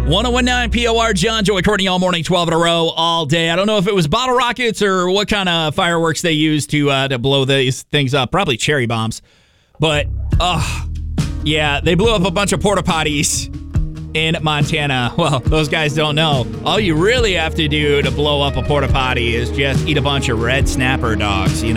1019 POR, John, Joey, Courtney, all morning, 12 in a row, all day. I don't know if it was bottle rockets or what kind of fireworks they used to blow these things up. Probably cherry bombs. But, yeah, they blew up a bunch of porta potties in Montana. Well, those guys don't know. All you really have to do to blow up a porta potty is just eat a bunch of red snapper dogs,